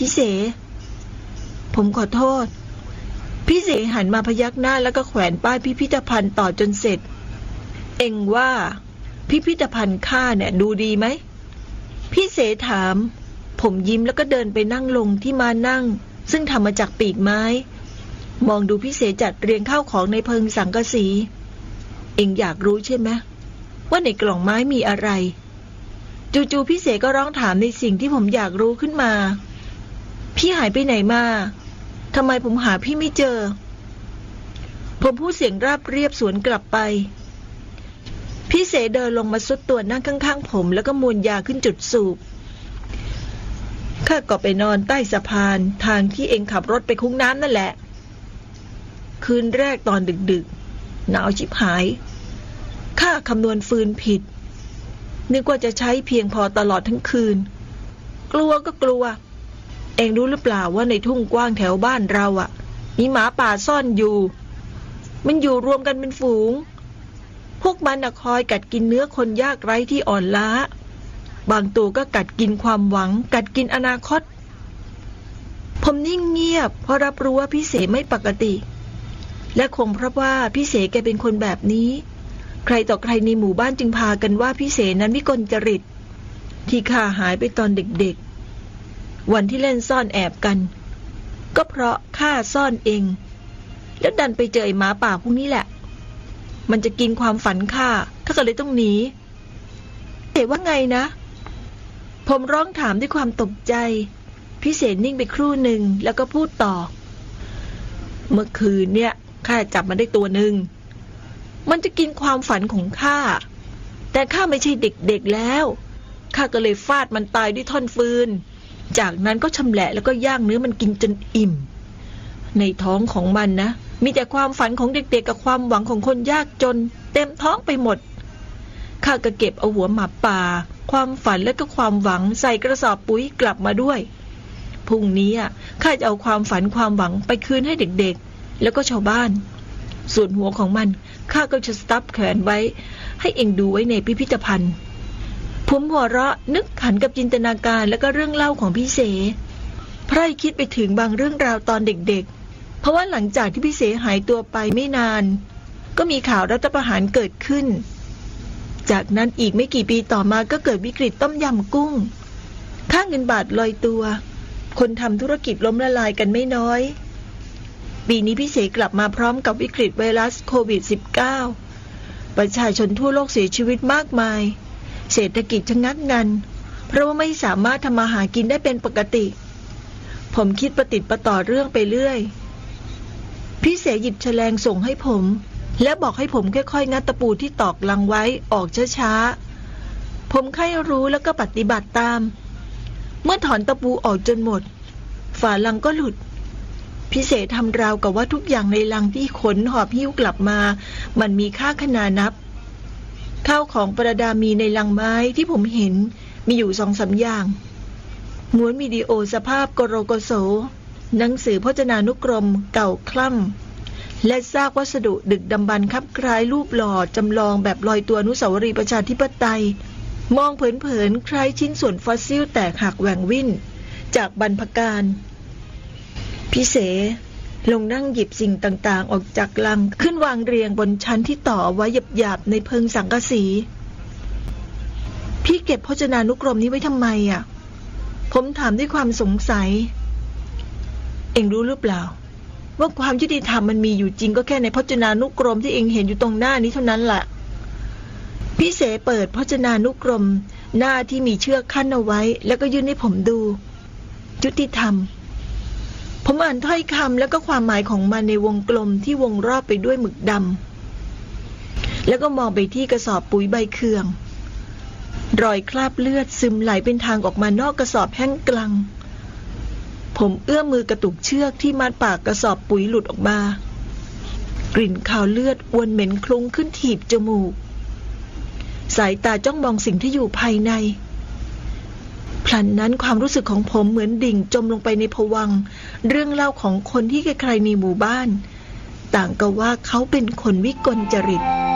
พี่เสผมขอโทษพี่เสหันมาพยักหน้าแล้วก็แขวนป้ายพิพิธภัณฑ์ต่อจนเสร็จเอ็งว่าพิพิธภัณฑ์ข้าเนี่ยดูดีไหมพี่เสถามผมยิ้มแล้วก็เดินไปนั่งลงที่มานั่งซึ่งทำมาจากปีกไม้มองดูพี่เสจัดเรียงข้าวของในเพิงสังกะสีเอ็งอยากรู้ใช่ไหมว่าในกล่องไม้มีอะไรจู่ๆพี่เสก็ร้องถามในสิ่งที่ผมอยากรู้ขึ้นมาพี่หายไปไหนมาทำไมผมหาพี่ไม่เจอผมพูดเสียงราบเรียบสวนกลับไปพี่เสเดินลงมาซุดตัวนั่งข้างๆผมแล้วก็มวนยาขึ้นจุดสูบข้าก็ไปนอนใต้สะพานทางที่เองขับรถไปคุ้งน้ำนั่นแหละคืนแรกตอนดึกๆหนาวชิบหายข้าคำนวณฟืนผิดนึกว่าจะใช้เพียงพอตลอดทั้งคืนกลัวก็กลัวเองรู้หรือเปล่าว่าในทุ่งกว้างแถวบ้านเราอ่ะมีหมาป่าซ่อนอยู่มันอยู่รวมกันเป็นฝูงพวกมันคอยกัดกินเนื้อคนยากไร้ที่อ่อนล้าบางตัวก็กัดกินความหวังกัดกินอนาคตผมนิ่งเงียบเพราะรับรู้ว่าพี่เสไม่ปกติและคงเพราะว่าพี่เสแกเป็นคนแบบนี้ใครต่อใครในหมู่บ้านจึงพากันว่าพี่เสนั้นวิกลจริตที่ข้าหายไปตอนเด็กๆวันที่เล่นซ่อนแอบกันก็เพราะข้าซ่อนเองแล้วดันไปเจอไอ้หมาป่าพวกนี้แหละมันจะกินความฝันข้าก็เลยต้องหนีแต่ว่าไงนะผมร้องถามด้วยความตกใจพี่เสนิ่งไปครู่หนึ่งแล้วก็พูดต่อเมื่อคืนเนี่ยข้าจับมันได้ตัวหนึ่งมันจะกินความฝันของข้าแต่ข้าไม่ใช่เด็กๆแล้วข้าก็เลยฟาดมันตายด้วยท่อนฟืนจากนั้นก็ชำแหละแล้วก็ย่างเนื้อมันกินจนอิ่มในท้องของมันนะมีแต่ความฝันของเด็กๆกับความหวังของคนยากจนเต็มท้องไปหมดข้าก็เก็บเอาหัวหมาป่าความฝันและก็ความหวังใส่กระสอบปุ๋ยกลับมาด้วยพรุ่งนี้ข้าจะเอาความฝันความหวังไปคืนให้เด็กๆแล้วก็ชาวบ้านส่วนหัวของมันข้าก็จะสตั๊บแขวนไว้ให้เอ็งดูไว้ในพิพิธภัณฑ์ผมหัวเราะนึกขันกับจินตนาการและก็เรื่องเล่าของพี่เสไพร่คิดไปถึงบางเรื่องราวตอนเด็กๆเพราะว่าหลังจากที่พี่เสหายตัวไปไม่นานก็มีข่าวรัฐประหารเกิดขึ้นจากนั้นอีกไม่กี่ปีต่อมาก็เกิดวิกฤตต้มยำกุ้งค่าเงินบาทลอยตัวคนทำธุรกิจล้มละลายกันไม่น้อยปีนี้พี่เสกลับมาพร้อมกับวิกฤตไวรัสโควิด -19 ประชาชนทั่วโลกเสียชีวิตมากมายเศรษฐกิจชะงักงันเพราะว่าไม่สามารถทำมาหากินได้เป็นปกติผมคิดประติดประต่อเรื่องไปเรื่อยพี่เสหยิบแฉลงส่งให้ผมและบอกให้ผมค่อยๆงัดตะปูที่ตอกลังไว้ออกช้าๆผมค่อยรู้แล้วก็ปฏิบัติตามเมื่อถอนตะปูออกจนหมดฝาลังก็หลุดพี่เสทำราวกับว่าทุกอย่างในลังที่ขนหอบหิ้วกลับมามันมีค่าขนานับข้าวของประดามีในลังไม้ที่ผมเห็นมีอยู่2-3 อย่างม้วนวิดีโอสภาพโกโรโกโสหนังสือพจนานุกรมเก่าคล่ำและซากวัสดุดึกดำบรรพ์คับคล้ายรูปหล่อจำลองแบบลอยตัวอนุสาวรีย์ประชาธิปไตยมองเผินๆคล้ายชิ้นส่วนฟอสซิลแตกหักแหว่งวิ่นจากบรรพกาลพี่เสลงนั่งหยิบสิ่งต่างๆออกจากลังขึ้นวางเรียงบนชั้นที่ต่อไว้หยาบๆในเพิงสังกะสีพี่เก็บพจนานุกรมนี้ไว้ทำไมผมถามด้วยความสงสัยเอ็งรู้หรือเปล่าว่าความยุติธรรมมันมีอยู่จริงก็แค่ในพจนานุกรมที่เอ็งเห็นอยู่ตรงหน้านี้เท่านั้นแหละพี่เสเปิดพจนานุกรมหน้าที่มีเชือกขั้นเอาไว้แล้วก็ยื่นให้ผมดูยุติธรรมผมอ่านถ้อยคำแล้วก็ความหมายของมันในวงกลมที่วงรอบไปด้วยหมึกดำแล้วก็มองไปที่กระสอบปุ๋ยใบเคืองรอยคราบเลือดซึมไหลเป็นทางออกมานอกกระสอบแห้งกลังผมเอื้อมมือกระตุกเชือกที่มัดปากกระสอบปุ๋ยหลุดออกมากลิ่นคาวเลือดอวนเหม็นคลุ้งขึ้นถีบจมูกสายตาจ้องมองสิ่งที่อยู่ภายในพลันนั้นความรู้สึกของผมเหมือนดิ่งจมลงไปในภวังค์เรื่องเล่าของคนที่ใครๆในหมู่บ้านต่างก็ว่าเขาเป็นคนวิกลจริต